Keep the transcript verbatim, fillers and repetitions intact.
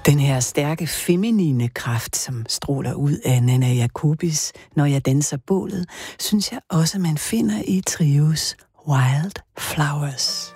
Den her stærke feminine kraft, som stråler ud af Nanna Jacobis, Når jeg danser bålet, synes jeg også, man finder i Trios Wild Flowers.